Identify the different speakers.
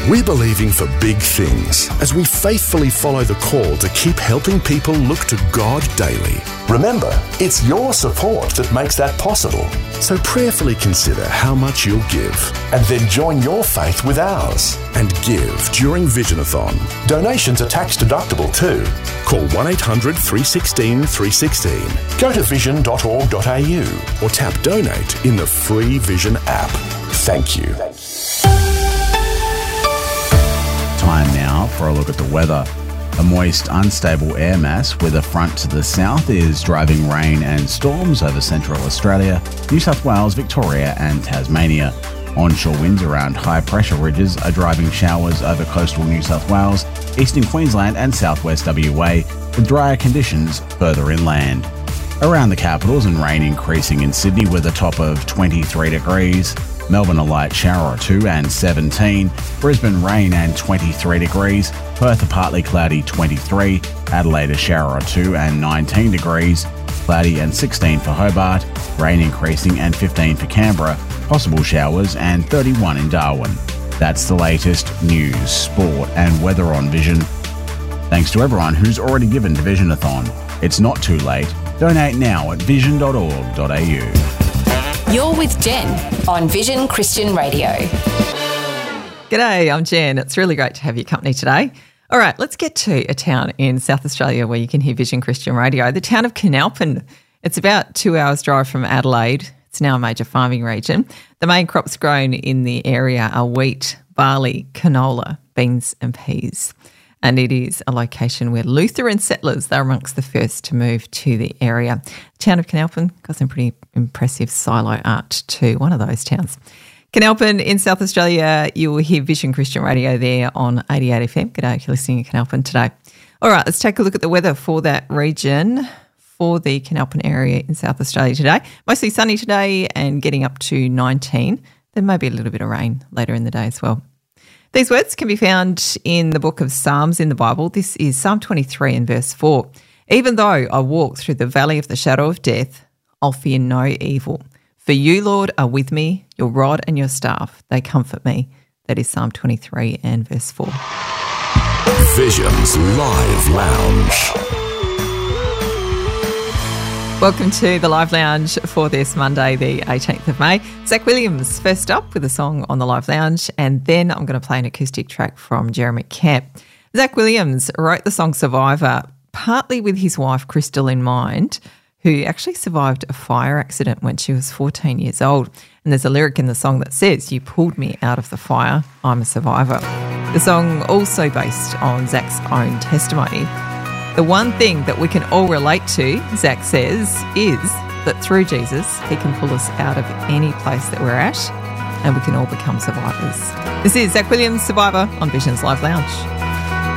Speaker 1: We're believing for big things as we faithfully follow the call to keep helping people look to God daily. Remember, it's your support that makes that possible. So prayerfully consider how much you'll give and then join your faith with ours and give during Visionathon. Donations are tax deductible too. Call 1-800-316-316. Go to vision.org.au or tap donate in the free Vision app. Thank you.
Speaker 2: Time now for a look at the weather. A moist, unstable air mass with a front to the south is driving rain and storms over central Australia, New South Wales, Victoria and Tasmania. Onshore winds around high-pressure ridges are driving showers over coastal New South Wales, eastern Queensland and southwest WA, with drier conditions further inland. Around the capitals and rain increasing in Sydney with a top of 23 degrees. Melbourne a light shower or two and 17. Brisbane rain and 23 degrees. Perth a partly cloudy 23. Adelaide a shower or two and 19 degrees. Cloudy and 16 for Hobart. Rain increasing and 15 for Canberra. Possible showers and 31 in Darwin. That's the latest news, sport and weather on Vision. Thanks to everyone who's already given to Visionathon. It's not too late. Donate now at vision.org.au.
Speaker 3: You're with Jen on Vision Christian Radio.
Speaker 4: G'day, I'm Jen. It's really great to have your company today. All right, let's get to a town in South Australia where you can hear Vision Christian Radio, the town of Kinalpin. It's about 2 hours drive from Adelaide. It's now a major farming region. The main crops grown in the area are wheat, barley, canola, beans and peas. And it is a location where Lutheran settlers, they're amongst the first to move to the area. The town of Kinalpin got some pretty impressive silo art too, one of those towns. Kinalpin in South Australia, you will hear Vision Christian Radio there on 88 FM. G'day if you're listening to Kinalpin today. All right, let's take a look at the weather for that region, for the Kinalpin area in South Australia today. Mostly sunny today and getting up to 19. There may be a little bit of rain later in the day as well. These words can be found in the book of Psalms in the Bible. This is Psalm 23 and verse 4. Even though I walk through the valley of the shadow of death, I'll fear no evil. For you, Lord, are with me. Your rod and your staff, they comfort me. That is Psalm 23 and verse 4.
Speaker 1: Vision's Live Lounge.
Speaker 4: Welcome to the Live Lounge for this Monday, the 18th of May. Zach Williams first up with a song on the Live Lounge, and then I'm going to play an acoustic track from Jeremy Camp. Zach Williams wrote the song Survivor partly with his wife Crystal in mind, who actually survived a fire accident when she was 14 years old. And there's a lyric in the song that says, "You pulled me out of the fire, I'm a survivor." The song also based on Zach's own testimony. The one thing that we can all relate to, Zach says, is that through Jesus, he can pull us out of any place that we're at and we can all become survivors. This is Zach Williams, Survivor on Vision's Live Lounge.